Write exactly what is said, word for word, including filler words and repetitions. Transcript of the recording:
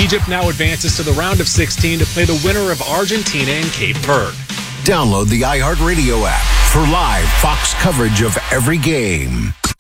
Egypt now advances to the round of sixteen to play the winner of Argentina and Cape Verde. Download the iHeartRadio app for live Fox coverage of every game.